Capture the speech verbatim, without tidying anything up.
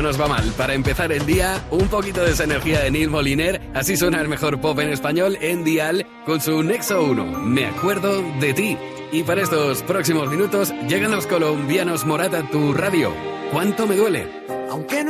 nos va mal. Para empezar el día, un poquito de esa energía de Neil Moliner. Así suena el mejor pop en español en Dial con su Nexo uno. Me acuerdo de ti. Y para estos próximos minutos llegan los colombianos Morat a tu radio. ¿Cuánto me duele? Aunque no